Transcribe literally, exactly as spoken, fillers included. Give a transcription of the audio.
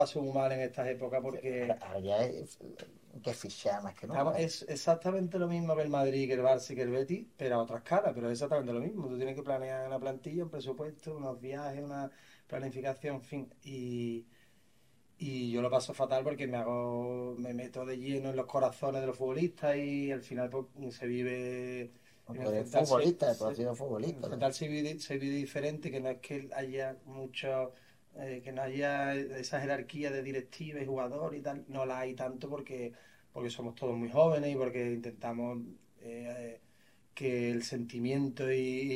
paso muy mal en estas épocas Ahora, porque ahora ya es que fichar más que estamos- nunca. es exactamente lo mismo que el Madrid, que el Barça y que el Betis, pero a otra escala, pero es exactamente lo mismo. Tú tienes que planear una plantilla, un presupuesto, unos viajes, una planificación, en fin. Y, y yo lo paso fatal porque me hago, me meto de lleno en los corazones de los futbolistas y al final pues, se vive en Tú el eres central se, futbolista, tú has se- sido en el futbolista central también. se vive, se vive diferente, que no es que haya mucho, eh, que no haya esa jerarquía de directiva y jugador y tal, no la hay tanto porque, porque somos todos muy jóvenes y porque intentamos eh, que el sentimiento y,